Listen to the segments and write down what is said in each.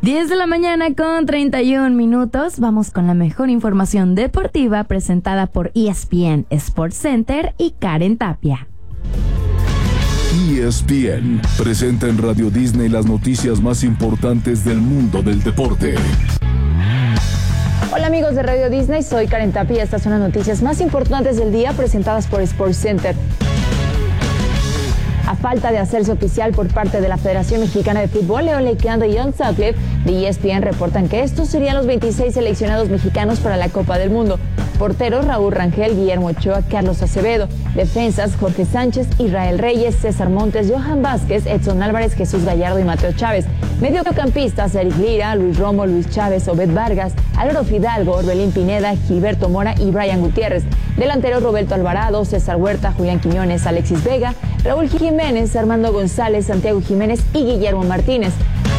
10 de la mañana con 31 minutos. Vamos con la mejor información deportiva presentada por ESPN Sports Center y Karen Tapia. ESPN presenta en Radio Disney las noticias más importantes del mundo del deporte. Hola amigos de Radio Disney, soy Karen Tapia y estas son las noticias más importantes del día presentadas por Sports Center. A falta de hacerse oficial por parte de la Federación Mexicana de Fútbol, León Lecando y John Sutcliffe de ESPN reportan que estos serían los 26 seleccionados mexicanos para la Copa del Mundo. Porteros: Raúl Rangel, Guillermo Ochoa, Carlos Acevedo. Defensas: Jorge Sánchez, Israel Reyes, César Montes, Johan Vázquez, Edson Álvarez, Jesús Gallardo y Mateo Chávez. Mediocampistas: Eric Lira, Luis Romo, Luis Chávez, Obed Vargas, Álvaro Fidalgo, Orbelín Pineda, Gilberto Mora y Brian Gutiérrez. Delanteros: Roberto Alvarado, César Huerta, Julián Quiñones, Alexis Vega, Raúl Jiménez, Armando González, Santiago Jiménez y Guillermo Martínez.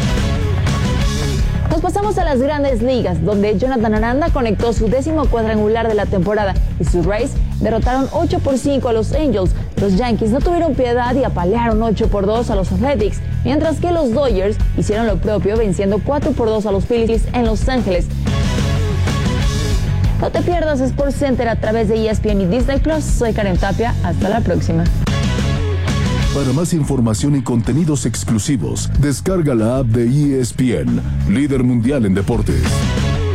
Nos pasamos a las Grandes Ligas, donde Jonathan Aranda conectó su 10º cuadrangular de la temporada y sus Rays derrotaron 8-5 a los Angels. Los Yankees no tuvieron piedad y apalearon 8-2 a los Athletics, mientras que los Dodgers hicieron lo propio venciendo 4-2 a los Phillies en Los Ángeles. No te pierdas Sports Center a través de ESPN y Disney Plus. Soy Karen Tapia, hasta la próxima. Para más información y contenidos exclusivos, descarga la app de ESPN, líder mundial en deportes.